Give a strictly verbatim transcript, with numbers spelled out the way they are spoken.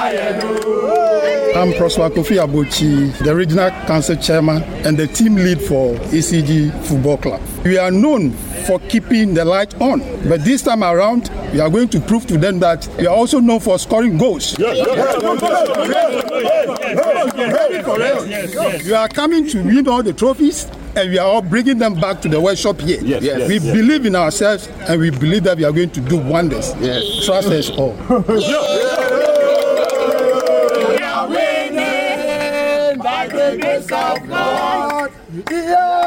I'm Prosper Kofi Abochi, the Regional Council Chairman and the team lead for E C G Football Club. We are known for keeping the light on, but this time around, we are going to prove to them that we are also known for scoring goals. Yes, yes, yes. We are coming to win all the trophies, and we are all bringing them back to the workshop here. Yes, yes, we yes. believe in ourselves, and we believe that we are going to do wonders. Yes. Trust us all. We are winning by the grace of God. Yeah.